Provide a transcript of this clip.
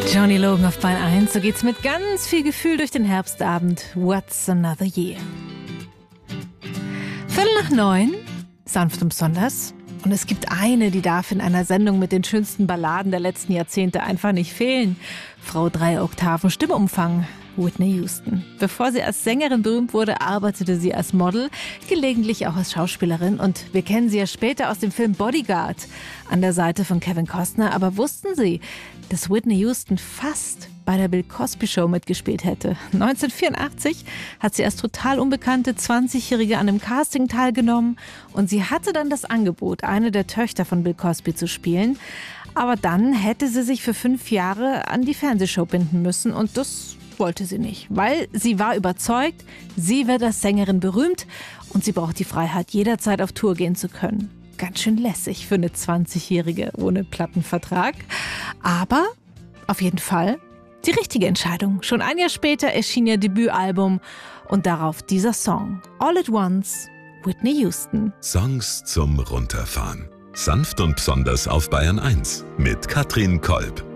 Johnny Logan auf Bayern 1. So geht's mit ganz viel Gefühl durch den Herbstabend. What's Another Year? 8:45, sanft und besonders. Und es gibt eine, die darf in einer Sendung mit den schönsten Balladen der letzten Jahrzehnte einfach nicht fehlen. Frau 3 Oktaven Stimmumfang, Whitney Houston. Bevor sie als Sängerin berühmt wurde, arbeitete sie als Model, gelegentlich auch als Schauspielerin. Und wir kennen sie ja später aus dem Film Bodyguard an der Seite von Kevin Costner. Aber wussten Sie, dass Whitney Houston fast bei der Bill Cosby Show mitgespielt hätte? 1984 hat sie als total unbekannte 20-Jährige an einem Casting teilgenommen und sie hatte dann das Angebot, eine der Töchter von Bill Cosby zu spielen. Aber dann hätte sie sich für 5 Jahre an die Fernsehshow binden müssen und das wollte sie nicht, weil sie war überzeugt, sie wird als Sängerin berühmt und sie braucht die Freiheit, jederzeit auf Tour gehen zu können. Ganz schön lässig für eine 20-Jährige ohne Plattenvertrag. Aber auf jeden Fall die richtige Entscheidung. Schon ein Jahr später erschien ihr Debütalbum und darauf dieser Song. All at Once, Whitney Houston. Songs zum Runterfahren. Sanft und besonders auf Bayern 1 mit Katrin Kolb.